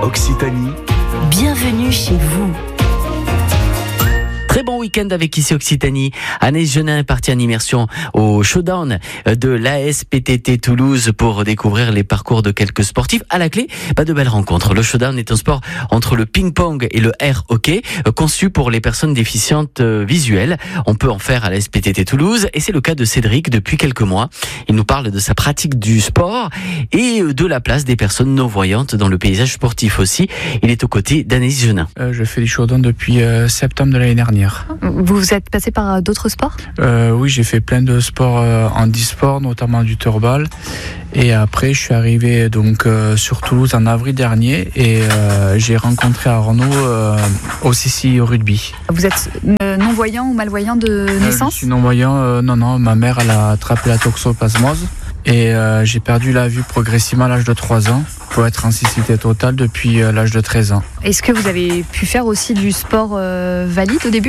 Occitanie. Bienvenue chez vous. Très bon week-end avec Ici Occitanie. Anaïs Genin est partie en immersion au showdown de l'ASPTT Toulouse pour découvrir les parcours de quelques sportifs. À la clé, pas de belles rencontres. Le showdown est un sport entre le ping-pong et le air hockey, conçu pour les personnes déficientes visuelles. On peut en faire à l'ASPTT Toulouse et c'est le cas de Cédric depuis quelques mois. Il nous parle de sa pratique du sport et de la place des personnes non-voyantes dans le paysage sportif aussi. Il est aux côtés d'Anaïs Genin. Je fais du showdown depuis septembre de l'année dernière. Vous êtes passé par d'autres sports ? Oui, j'ai fait plein de sports en e-sport, notamment du turfball. Et après, je suis arrivé donc sur Toulouse en avril dernier et j'ai rencontré Arnaud au CCI au rugby. Vous êtes non-voyant ou malvoyant de naissance ? Je suis non-voyant. Non, ma mère elle a attrapé la toxoplasmose et j'ai perdu la vue progressivement à l'âge de 3 ans pour être en cécité totale depuis l'âge de 13 ans. Est-ce que vous avez pu faire aussi du sport valide au début ?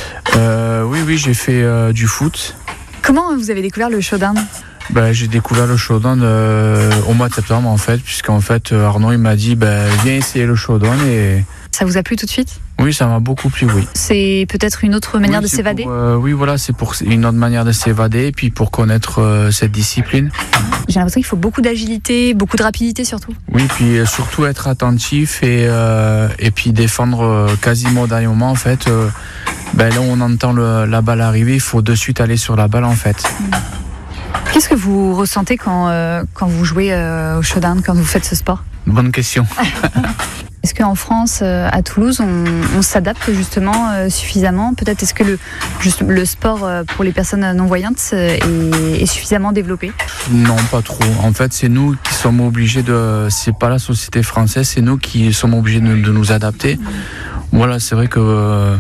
Oui, j'ai fait du foot. Comment vous avez découvert le showdown ? J'ai découvert le showdown au mois de septembre en fait, puisqu'en fait Arnaud il m'a dit viens essayer le showdown et... Ça vous a plu tout de suite ? Oui, ça m'a beaucoup plu, oui. C'est peut-être une autre manière de s'évader ? Oui, voilà, c'est pour une autre manière de s'évader et puis pour connaître cette discipline. J'ai l'impression qu'il faut beaucoup d'agilité, beaucoup de rapidité surtout. Oui, puis surtout être attentif et puis défendre quasiment au dernier moment en fait. Là où on entend la balle arriver, il faut de suite aller sur la balle en fait. Qu'est-ce que vous ressentez quand vous jouez au showdown, quand vous faites ce sport ? Bonne question. Est-ce qu'en France, à Toulouse, on s'adapte justement suffisamment ? Peut-être est-ce que le sport pour les personnes non-voyantes est suffisamment développé ? Non, pas trop. En fait, c'est nous qui sommes obligés c'est pas la société française, c'est nous qui sommes obligés de nous adapter. Voilà, c'est vrai que...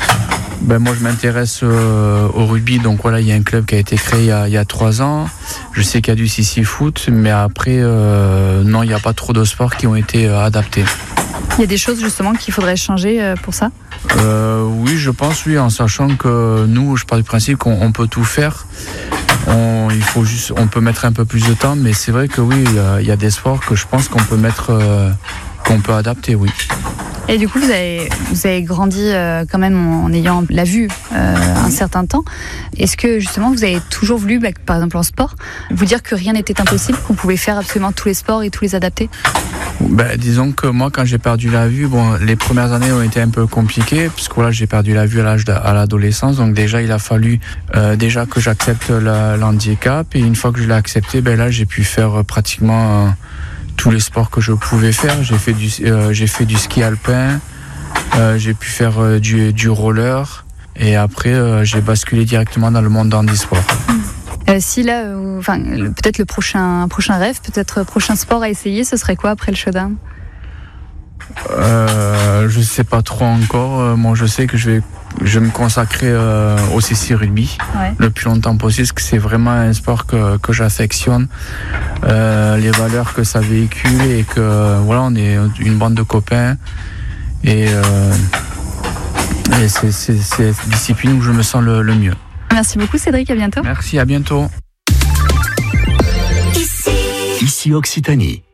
moi je m'intéresse au rugby, donc voilà, il y a un club qui a été créé il y a 3 ans. Je sais qu'il y a du CC foot, mais après non, il n'y a pas trop de sports qui ont été adaptés. Il y a des choses justement qu'il faudrait changer pour ça ? Oui, je pense, oui, en sachant que nous, je pars du principe qu'on peut tout faire. On peut mettre un peu plus de temps, mais c'est vrai que oui, il y a des sports que je pense qu'on peut adapter, oui. Et du coup, vous avez grandi quand même en ayant la vue un certain temps. Est-ce que justement, vous avez toujours voulu, par exemple en sport, vous dire que rien n'était impossible, qu'on pouvait faire absolument tous les sports et tous les adapter ? Disons que moi, quand j'ai perdu la vue, les premières années ont été un peu compliquées, parce que voilà, j'ai perdu la vue à l'adolescence. Donc déjà, il a fallu déjà que j'accepte l'handicap. Et une fois que je l'ai accepté, là, j'ai pu faire pratiquement... tous les sports que je pouvais faire. J'ai fait du ski alpin, j'ai pu faire du roller et après j'ai basculé directement dans le monde handisport. Si là, peut-être le prochain rêve, peut-être prochain sport à essayer, ce serait quoi après le showdown ? Je sais pas trop encore. Moi, je sais que je vais me consacrer au CC rugby le plus longtemps possible, parce que c'est vraiment un sport que j'affectionne. Les valeurs que ça véhicule et que voilà, on est une bande de copains et c'est cette discipline où je me sens le mieux. Merci beaucoup Cédric, à bientôt. Merci, à bientôt. Ici Occitanie.